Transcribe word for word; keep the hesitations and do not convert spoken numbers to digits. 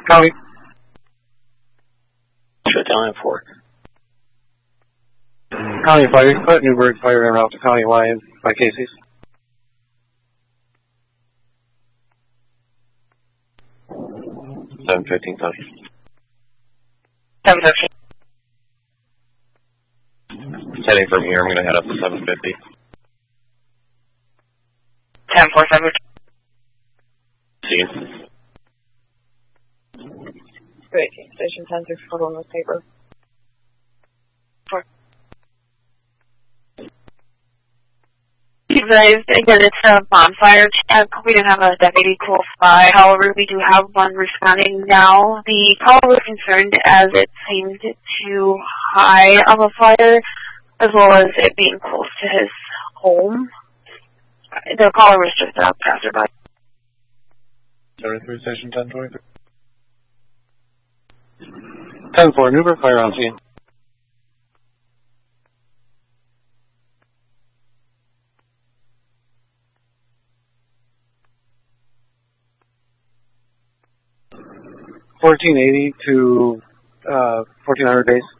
County. Shut down at four. County Fire, put Newburgh Fire en route to County Line by Casey's. seven fifteen, County. seven fifteen. Heading from here, I'm going to head up to seven fifty. ten four seven. See you. Great. Station ten six photo on the paper. Four. You guys, again, it's a bonfire check. We didn't have a deputy close by. However, we do have one responding now. The caller was concerned as it seemed too high of a fire, as well as it being close to his home. The caller was just a passerby. seventy-three, Station ten twenty-three. ten four, Newburgh Fire on scene. fourteen eighty to uh, fourteen hundred base.